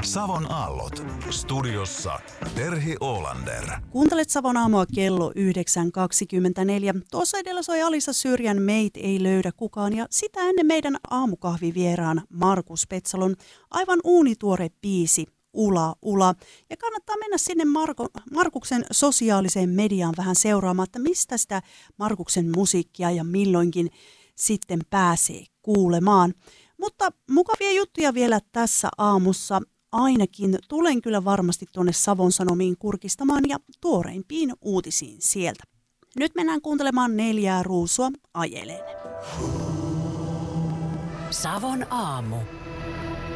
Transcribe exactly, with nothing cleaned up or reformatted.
Savon aallot. Studiossa Terhi Oolander. Kuuntelet Savon aamua kello yhdeksän kaksikymmentäneljä. Tuossa edellä soi Alisa Syrjän Meit ei löydä kukaan ja sitä ennen meidän aamukahvivieraan Markus Petsalon aivan uunituore biisi Ula Ula. Ja kannattaa mennä sinne Marko, Markuksen sosiaaliseen mediaan vähän seuraamaan, että mistä sitä Markuksen musiikkia ja milloinkin sitten pääsee kuulemaan. Mutta mukavia juttuja vielä tässä aamussa. Ainakin tulen kyllä varmasti tuonne Savon Sanomiin kurkistamaan ja tuoreimpiin uutisiin sieltä. Nyt mennään kuuntelemaan Neljää ruusua ajeleen. Savon aamu.